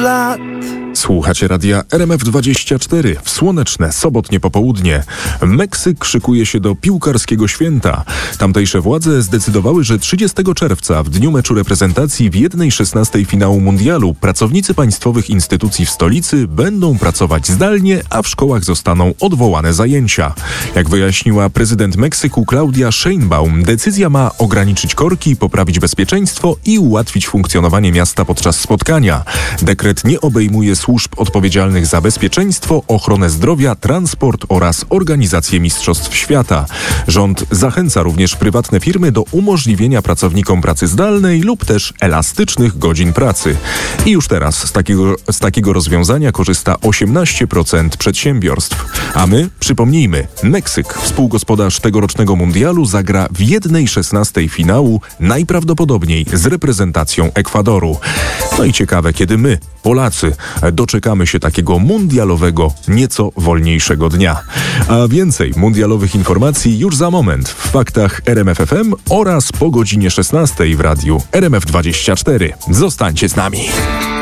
lat. Słuchacie radia RMF24 w słoneczne, sobotnie popołudnie. Meksyk szykuje się do piłkarskiego święta. Tamtejsze władze zdecydowały, że 30 czerwca, w dniu meczu reprezentacji w 1/16 finału mundialu, pracownicy państwowych instytucji w stolicy będą pracować zdalnie, a w szkołach zostaną odwołane zajęcia. Jak wyjaśniła prezydent Meksyku Claudia Sheinbaum, decyzja ma ograniczyć korki, poprawić bezpieczeństwo i ułatwić funkcjonowanie miasta podczas spotkania. Dekret nie obejmuje służb odpowiedzialnych za bezpieczeństwo, ochronę zdrowia, transport oraz organizację mistrzostw świata. Rząd zachęca również prywatne firmy do umożliwienia pracownikom pracy zdalnej lub też elastycznych godzin pracy. I już teraz z takiego rozwiązania korzysta 18% przedsiębiorstw. A my, przypomnijmy, Meksyk, współgospodarz tegorocznego mundialu, zagra w 1/16 finału, najprawdopodobniej z reprezentacją Ekwadoru. No i ciekawe, kiedy my, Polacy, doczekamy się takiego mundialowego, nieco wolniejszego dnia. A więcej mundialowych informacji już za moment w Faktach RMF FM oraz po godzinie 16 w radiu RMF24. Zostańcie z nami.